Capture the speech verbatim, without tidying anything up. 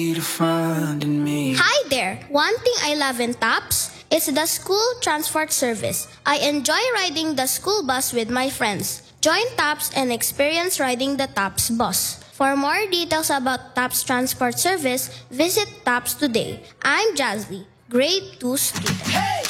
Hi there! One thing I love in TAPS is the school transport service. I enjoy riding the school bus with my friends. Join TAPS and experience riding the TAPS bus. For more details about TAPS transport service, visit TAPS today. I'm Jazzy, grade two student. Hey!